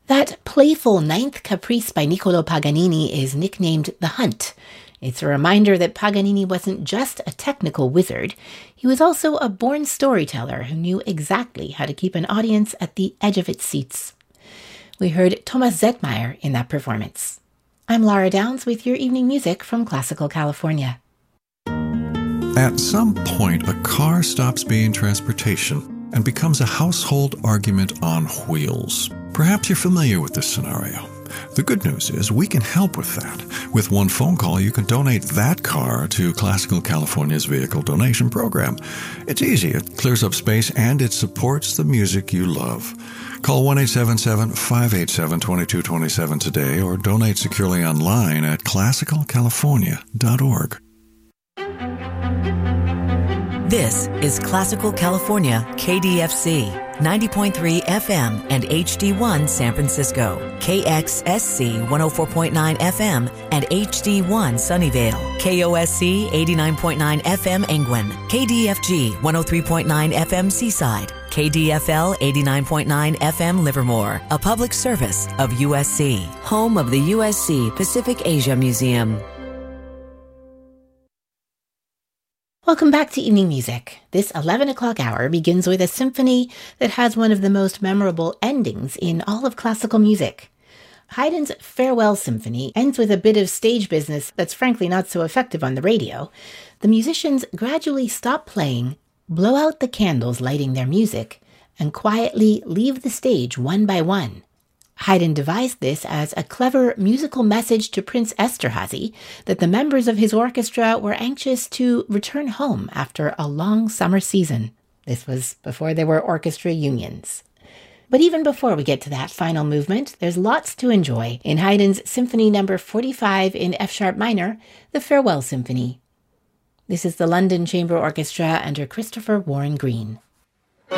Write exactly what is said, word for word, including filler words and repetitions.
That playful ninth caprice by Niccolò Paganini is nicknamed The Hunt. It's a reminder that Paganini wasn't just a technical wizard, he was also a born storyteller who knew exactly how to keep an audience at the edge of its seats. We heard Thomas Zetmeyer in that performance. I'm Laura Downs with your evening music from Classical California. At some point, a car stops being transportation and becomes a household argument on wheels. Perhaps you're familiar with this scenario. The good news is we can help with that. With one phone call, you can donate that car to Classical California's vehicle donation program. It's easy, it clears up space, and it supports the music you love. Call one eight seven seven, five eight seven, two two two seven today or donate securely online at classical california dot org. This is Classical California K D F C, ninety point three F M and H D one San Francisco, K X S C one oh four point nine F M and H D one Sunnyvale, K O S C eighty-nine point nine F M Engwin, K D F G one oh three point nine F M Seaside, K D F L eighty-nine point nine F M Livermore, a public service of U S C, home of the U S C Pacific Asia Museum. Welcome back to Evening Music. This eleven o'clock hour begins with a symphony that has one of the most memorable endings in all of classical music. Haydn's Farewell Symphony ends with a bit of stage business that's frankly not so effective on the radio. The musicians gradually stop playing, blow out the candles lighting their music, and quietly leave the stage one by one. Haydn devised this as a clever musical message to Prince Esterhazy that the members of his orchestra were anxious to return home after a long summer season. This was before there were orchestra unions. But even before we get to that final movement, there's lots to enjoy in Haydn's Symphony number forty-five in F-sharp minor, the Farewell Symphony. This is the London Chamber Orchestra under Christopher Warren Green.